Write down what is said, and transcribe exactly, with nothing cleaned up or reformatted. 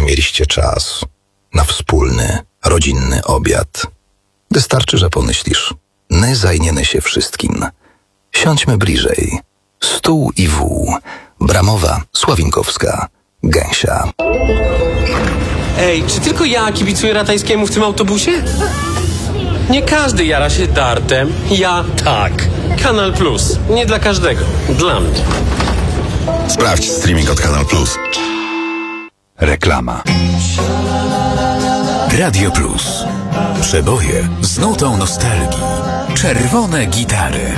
mieliście czas na wspólny, rodzinny obiad. Wystarczy, że pomyślisz. My zajmiemy się wszystkim. Siądźmy bliżej. Stół i wół. Bramowa, Sławinkowska, Gęsia. Ej, czy tylko ja kibicuję Ratajskiemu w tym autobusie? Nie każdy jara się dartem. Ja tak. Kanal Plus. Nie dla każdego. Dla mnie. Sprawdź streaming od Kanal Plus. Reklama. Radio Plus. Przeboje z nutą nostalgii. Czerwone gitary.